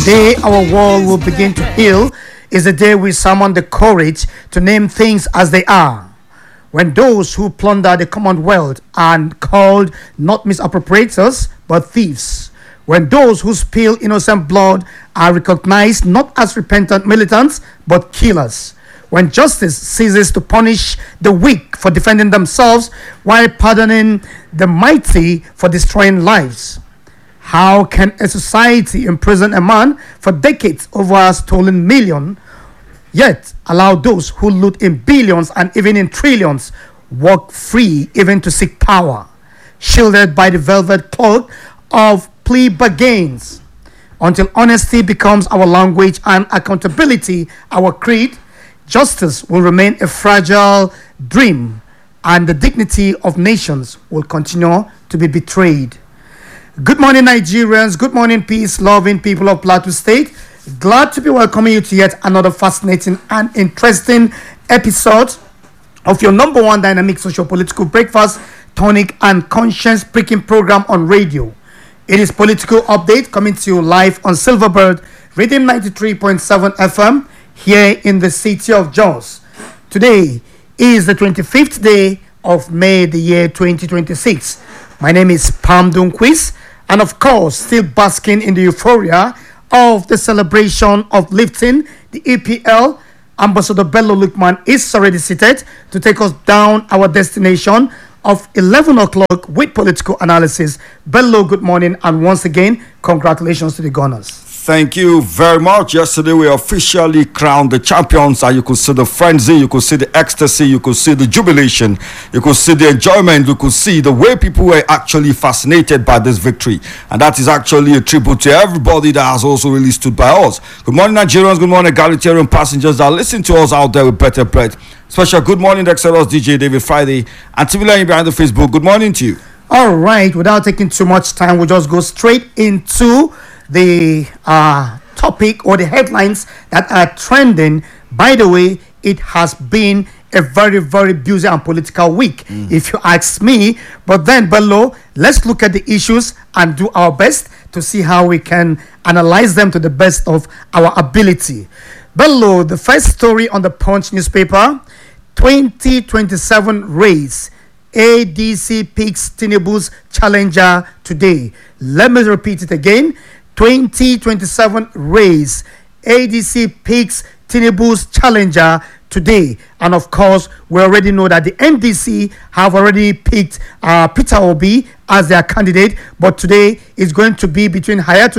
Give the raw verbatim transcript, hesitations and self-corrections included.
Day our world will begin to heal is the day we summon the courage to name things as they are. When those who plunder the Commonwealth are called not misappropriators but thieves. When those who spill innocent blood are recognized not as repentant militants but killers. When justice ceases to punish the weak for defending themselves while pardoning the mighty for destroying lives. How can a society imprison a man for decades over a stolen million, yet allow those who loot in billions and even in trillions walk free even to seek power, shielded by the velvet cloak of plea bargains? Until honesty becomes our language and accountability our creed, justice will remain a fragile dream and the dignity of nations will continue to be betrayed. Good morning, Nigerians. Good morning, peace-loving people of Plateau State. Glad to be welcoming you to yet another fascinating and interesting episode of your number one dynamic socio-political breakfast, tonic and conscience-pricking program on radio. It is Political Update coming to you live on Silverbird, Rhythm ninety-three point seven F M, here in the city of Jos. Today is the twenty-fifth day of May, the year twenty twenty-six. My name is Pam Dunquist, and of course, still basking in the euphoria of the celebration of lifting the E P L. Ambassador Bello Lukman is already seated to take us down our destination of eleven o'clock with political analysis. Bello, good morning, and once again, congratulations to the Gunners. Thank you very much. Yesterday we officially crowned the champions, and you could see the frenzy, you could see the ecstasy, you could see the jubilation, you could see the enjoyment, you could see the way people were actually fascinated by this victory. And that is actually a tribute to everybody that has also really stood by us. Good morning, Nigerians. Good morning, egalitarian passengers that listen to us out there with better bread. Special good morning, the Exodus D J David Friday and T V Line behind the Facebook. Good morning to you. All right, without taking too much time, we'll just go straight into the uh, topic or the headlines that are trending. By the way, it has been a very, very busy and political week, mm. if you ask me. But then below, let's look at the issues and do our best to see how we can analyze them to the best of our ability. Below, the first story on the Punch newspaper, twenty twenty-seven race. A D C picks Tinubu's challenger today. Let me repeat it again. twenty twenty-seven race. A D C picks Tinubu's challenger today. And of course, we already know that the N D C have already picked uh, Peter Obi as their candidate. But today is going to be between Hayatu